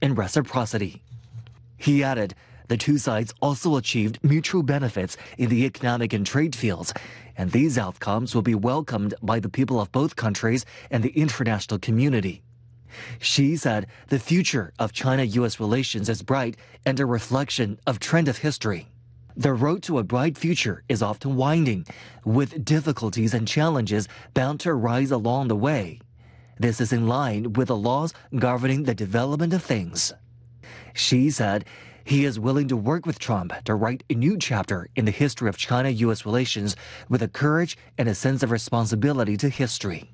and reciprocity. He added, the two sides also achieved mutual benefits in the economic and trade fields, and these outcomes will be welcomed by the people of both countries and the international community. Xi said the future of China-U.S. relations is bright and a reflection of trend of history. The road to a bright future is often winding, with difficulties and challenges bound to arise along the way. This is in line with the laws governing the development of things. Xi said he is willing to work with Trump to write a new chapter in the history of China-U.S. relations with a courage and a sense of responsibility to history.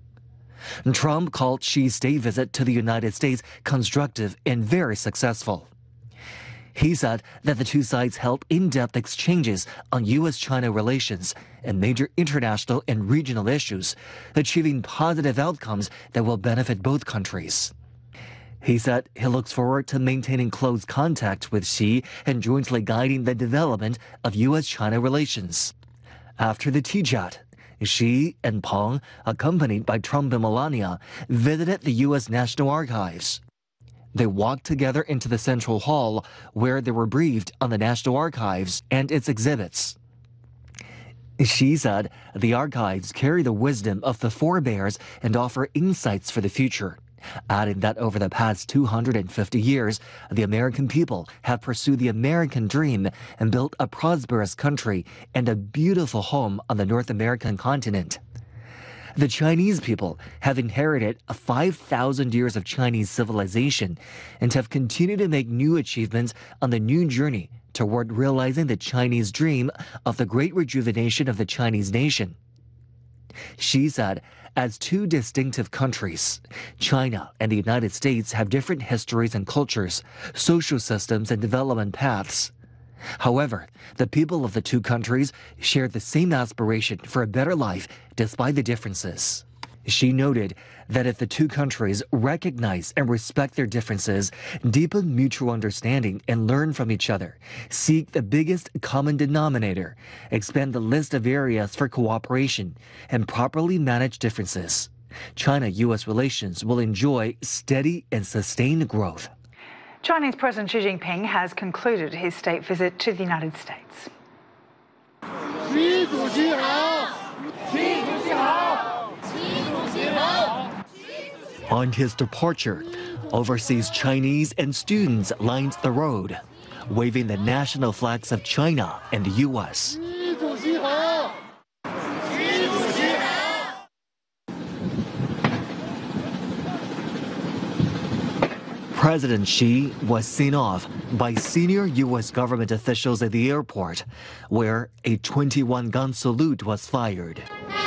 Trump called Xi's state visit to the United States constructive and very successful. He said that the two sides held in-depth exchanges on U.S.-China relations and major international and regional issues, achieving positive outcomes that will benefit both countries. He said he looks forward to maintaining close contact with Xi and jointly guiding the development of U.S.-China relations. After the tea-chat, Xi and Peng, accompanied by Trump and Melania, visited the U.S. National Archives. They walked together into the Central Hall, where they were briefed on the National Archives and its exhibits. Xi said the archives carry the wisdom of the forebears and offer insights for the future, adding that over the past 250 years, the American people have pursued the American dream and built a prosperous country and a beautiful home on the North American continent. The Chinese people have inherited 5,000 years of Chinese civilization and have continued to make new achievements on the new journey toward realizing the Chinese dream of the great rejuvenation of the Chinese nation. Xi said, as two distinctive countries, China and the United States have different histories and cultures, social systems and development paths. However, the people of the two countries share the same aspiration for a better life despite the differences. Xi noted that if the two countries recognize and respect their differences, deepen mutual understanding and learn from each other, seek the biggest common denominator, expand the list of areas for cooperation, and properly manage differences, China-U.S. relations will enjoy steady and sustained growth. Chinese President Xi Jinping has concluded his state visit to the United States. On his departure, overseas Chinese and students lined the road, waving the national flags of China and the U.S. President Xi was seen off by senior U.S. government officials at the airport, where a 21-gun salute was fired.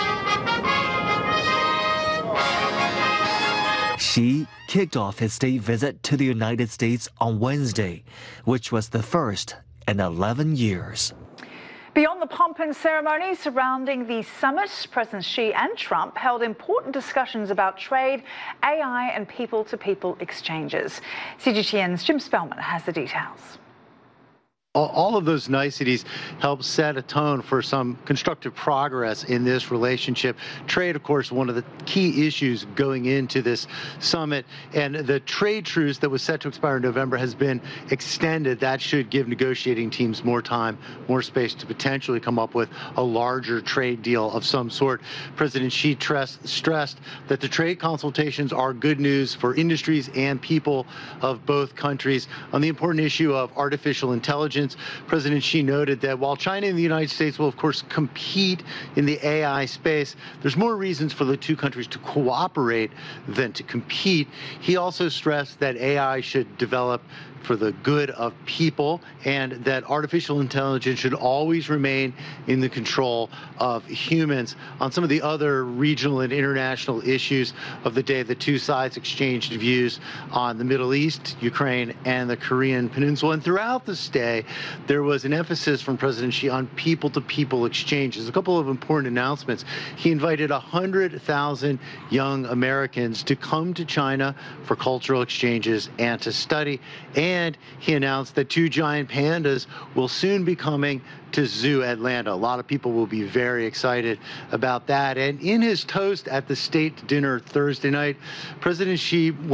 Xi kicked off his state visit to the United States on Wednesday, which was the first in 11 years. Beyond the pomp and ceremony surrounding the summit, Presidents Xi and Trump held important discussions about trade, AI and people-to-people exchanges. CGTN's Jim Spellman has the details. All of those niceties help set a tone for some constructive progress in this relationship. Trade, of course, one of the key issues going into this summit, and the trade truce that was set to expire in November has been extended. That should give negotiating teams more time, more space to potentially come up with a larger trade deal of some sort. President Xi stressed that the trade consultations are good news for industries and people of both countries. On the important issue of artificial intelligence, President Xi noted that while China and the United States will, of course, compete in the AI space, there's more reasons for the two countries to cooperate than to compete. He also stressed that AI should develop for the good of people and that artificial intelligence should always remain in the control of humans. On some of the other regional and international issues of the day, the two sides exchanged views on the Middle East, Ukraine, and the Korean Peninsula. And throughout the stay, there was an emphasis from President Xi on people-to-people exchanges. A couple of important announcements. He invited 100,000 young Americans to come to China for cultural exchanges and to study. And he announced that 2 giant pandas will soon be coming to Zoo Atlanta. A lot of people will be very excited about that. And in his toast at the state dinner Thursday night, President Xi